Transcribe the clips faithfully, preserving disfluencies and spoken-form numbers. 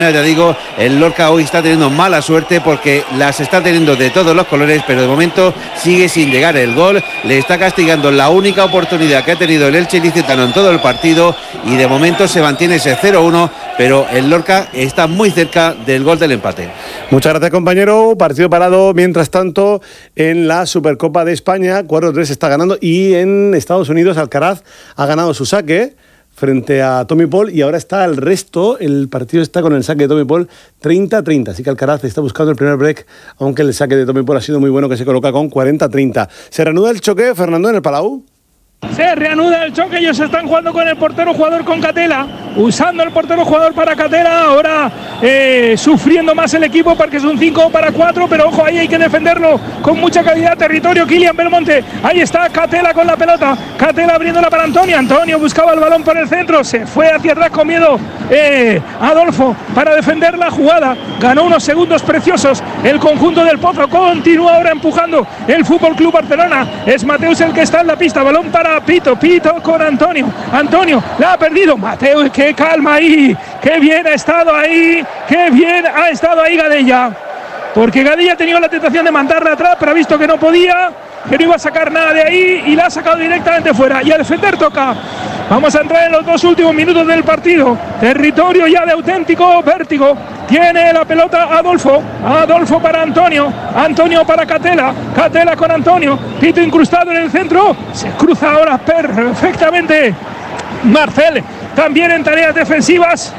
Ya digo, el Lorca hoy está teniendo mala suerte porque las está teniendo de todos los colores, pero de momento sigue sin llegar el gol. Le está castigando la única oportunidad que ha tenido el Elche ilicitano en todo el partido y de momento se mantiene ese cero uno, pero el Lorca está muy cerca del gol del empate. Muchas gracias, compañero. Partido parado, mientras tanto, en la Supercopa de España. cuatro tres está ganando y en Estados Unidos Alcaraz ha ganado su saque frente a Tommy Paul y ahora está el resto, el partido está con el saque de Tommy Paul treinta a treinta, así que Alcaraz está buscando el primer break, aunque el saque de Tommy Paul ha sido muy bueno, que se coloca con cuarenta a treinta. ¿Se reanuda el choque, Fernando, en el Palau? Se reanuda el choque, ellos están jugando con el portero jugador con Catela, usando el portero jugador para Catela, ahora eh, sufriendo más el equipo porque es un cinco para cuatro, pero ojo, ahí hay que defenderlo con mucha calidad, territorio, Kylian Belmonte, ahí está Catela con la pelota, Catela abriéndola para Antonio, Antonio buscaba el balón por el centro, se fue hacia atrás con miedo eh, Adolfo para defender la jugada, ganó unos segundos preciosos, el conjunto del Pozo continúa ahora empujando el Fútbol Club Barcelona, es Mateus el que está en la pista, balón para Pito, Pito con Antonio, Antonio la ha perdido, Mateus, qué calma ahí, qué bien ha estado ahí, qué bien ha estado ahí Gadella, porque Gadella ha tenido la tentación de mandarla atrás, pero ha visto que no podía, que no iba a sacar nada de ahí y la ha sacado directamente fuera, y a defender toca. Vamos a entrar en los dos últimos minutos del partido, territorio ya de auténtico vértigo, tiene la pelota Adolfo, Adolfo para Antonio, Antonio para Catela, Catela con Antonio, Pito incrustado en el centro, se cruza ahora perfectamente Marcel, también en tareas defensivas.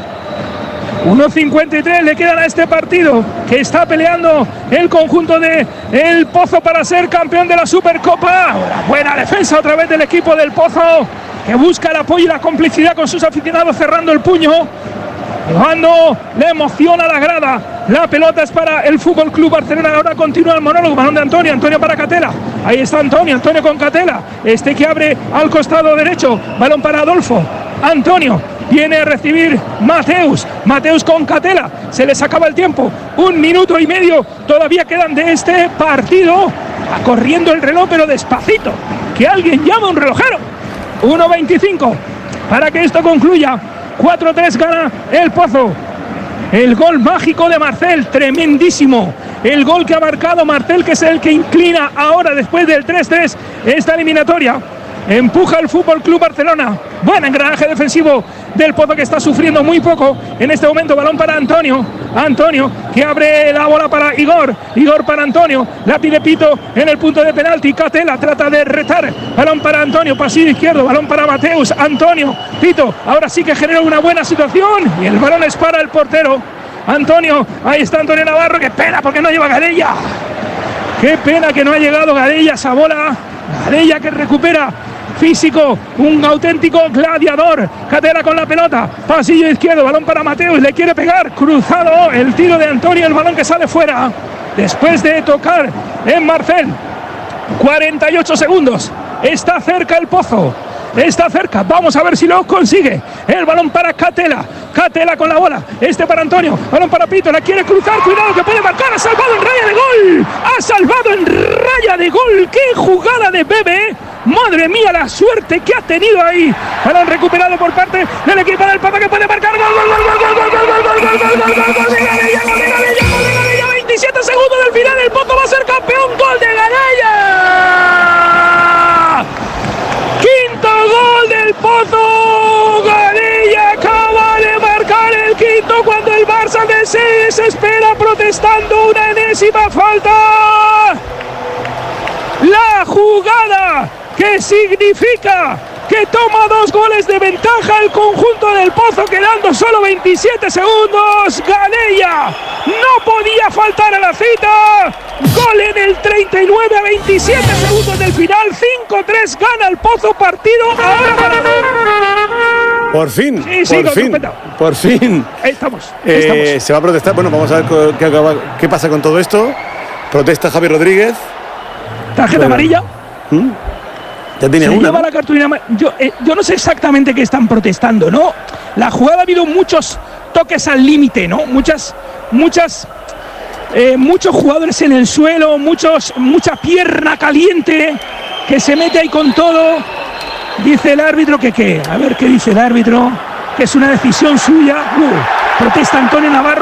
uno cincuenta y tres le quedan a este partido que está peleando el conjunto de El Pozo para ser campeón de la Supercopa. Ahora buena defensa otra vez del equipo del Pozo, que busca el apoyo y la complicidad con sus aficionados cerrando el puño, llevando la emoción a la grada. La pelota es para el Fútbol Club Barcelona. Ahora continúa el monólogo, balón de Antonio, Antonio para Catela. Ahí está Antonio, Antonio con Catela. Este que abre al costado derecho, balón para Adolfo. Antonio viene a recibir Mateus, Mateus con Catela. Se les acaba el tiempo, un minuto y medio todavía quedan de este partido. Va corriendo el reloj, pero despacito, que alguien llama a un relojero. uno veinticinco para que esto concluya. cuatro tres gana el Pozo. El gol mágico de Marcel, tremendísimo. El gol que ha marcado Marcel, que es el que inclina ahora después del tres tres esta eliminatoria. Empuja el Fútbol Club Barcelona. Buen engranaje defensivo del Pozo, que está sufriendo muy poco en este momento. Balón para Antonio. Antonio que abre la bola para Igor. Igor para Antonio. La pide Pito en el punto de penalti. Catela trata de retar. Balón para Antonio. Pasillo izquierdo. Balón para Mateus. Antonio. Pito. Ahora sí que genera una buena situación. Y el balón es para el portero. Antonio. Ahí está Antonio Navarro. Qué pena porque no lleva Gadella. Qué pena que no ha llegado Gadella a esa bola. Gadella que recupera físico, un auténtico gladiador. Catela con la pelota, pasillo izquierdo, balón para Mateus, le quiere pegar, cruzado el tiro de Antonio, el balón que sale fuera después de tocar en Marcel. cuarenta y ocho segundos, está cerca el Pozo, está cerca, vamos a ver si lo consigue. El balón para Catela, Catela con la bola, este para Antonio, balón para Pito, la quiere cruzar, cuidado que puede marcar, ha salvado en raya de gol, ha salvado en raya de gol. Qué jugada de Bebe, madre mía la suerte que ha tenido ahí. Balón recuperado por parte del equipo del Pozo, que puede marcar, gol, gol, gol, gol, gol, gol, gol, gol, gol, gol, gol, gol, gol de Gadella, gol de Gadella, gol de Gadella, veintisiete segundos del final, el Pozo va a ser campeón, gol de Gadella. Quinto gol del Pozo, Gadella acaba de marcar el quinto cuando el Barça se desespera protestando una enésima falta. La jugada que significa que toma dos goles de ventaja el conjunto del Pozo, quedando solo veintisiete segundos. Gadella no podía faltar a la cita. Gol en el treinta y nueve a veintisiete segundos del final. cinco tres gana el Pozo, partido ahora para... Por fin, sí, sí, por fin, trompeta. por fin. Estamos, eh, estamos. Se va a protestar. Bueno, vamos a ver qué, qué, qué pasa con todo esto. Protesta Javier Rodríguez. Tarjeta bueno. amarilla. ¿Mm? Ya tiene Se una, lleva ¿no? la cartulina. Yo, eh, yo no sé exactamente qué están protestando, ¿no? La jugada ha habido muchos toques al límite, ¿no? Muchas, muchas, eh, muchos jugadores en el suelo, muchos, mucha pierna caliente que se mete ahí con todo. Dice el árbitro que qué. A ver qué dice el árbitro. Que es una decisión suya. Uh. Protesta Antonio Navarro.